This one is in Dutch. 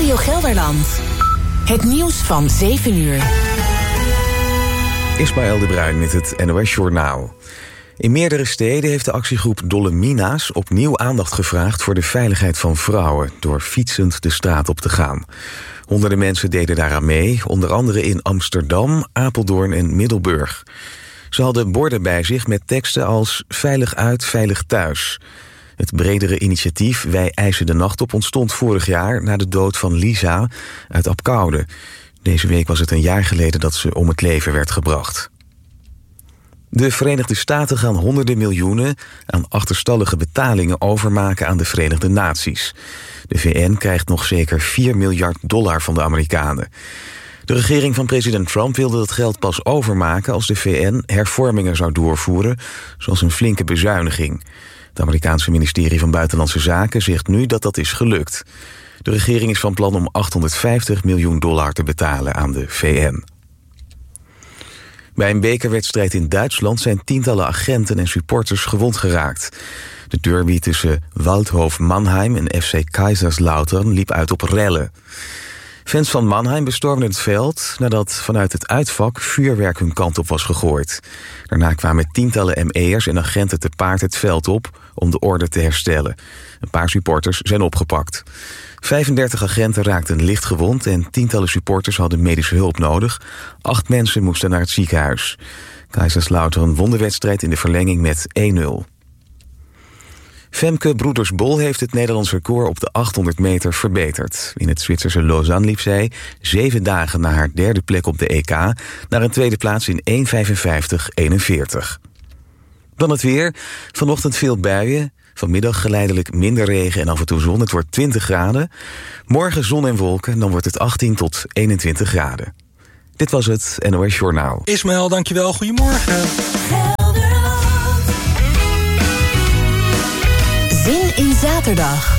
Radio Gelderland. Het nieuws van 7 uur. Ismaël de Bruin met het NOS Journaal. In meerdere steden heeft de actiegroep Dolle Mina's opnieuw aandacht gevraagd voor de veiligheid van vrouwen door fietsend de straat op te gaan. Honderden mensen deden daaraan mee, onder andere in Amsterdam, Apeldoorn en Middelburg. Ze hadden borden bij zich met teksten als veilig uit, veilig thuis. Het bredere initiatief Wij eisen de nacht op ontstond vorig jaar na de dood van Lisa uit Apkoude. Deze week was het een jaar geleden dat ze om het leven werd gebracht. De Verenigde Staten gaan honderden miljoenen aan achterstallige betalingen overmaken aan de Verenigde Naties. De VN krijgt nog zeker $4 miljard van de Amerikanen. De regering van president Trump wilde dat geld pas overmaken als de VN hervormingen zou doorvoeren, zoals een flinke bezuiniging. Het Amerikaanse ministerie van Buitenlandse Zaken zegt nu dat dat is gelukt. De regering is van plan om $850 miljoen te betalen aan de VN. Bij een bekerwedstrijd in Duitsland zijn tientallen agenten en supporters gewond geraakt. De derby tussen Waldhof Mannheim en FC Kaiserslautern liep uit op rellen. Fans van Mannheim bestormden het veld nadat vanuit het uitvak vuurwerk hun kant op was gegooid. Daarna kwamen tientallen ME'ers en agenten te paard het veld op om de orde te herstellen. Een paar supporters zijn opgepakt. 35 agenten raakten licht gewond en tientallen supporters hadden medische hulp nodig. 8 mensen moesten naar het ziekenhuis. Kaiserslautern won de wedstrijd in de verlenging met 1-0. Femke Broeders-Bol heeft het Nederlands record op de 800 meter verbeterd. In het Zwitserse Lausanne liep zij 7 dagen na haar derde plek op de EK naar een tweede plaats in 1:55:41. Dan het weer. Vanochtend veel buien. Vanmiddag geleidelijk minder regen en af en toe zon. Het wordt 20 graden. Morgen zon en wolken en dan wordt het 18 tot 21 graden. Dit was het NOS Journaal. Ismaël, dankjewel. Goedemorgen. Zin in zaterdag.